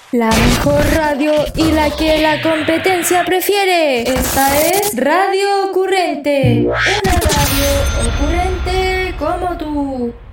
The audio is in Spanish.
La mejor radio y la que la competencia prefiere. Esta es Radio Ocurrente. Una radio ocurrente como tú.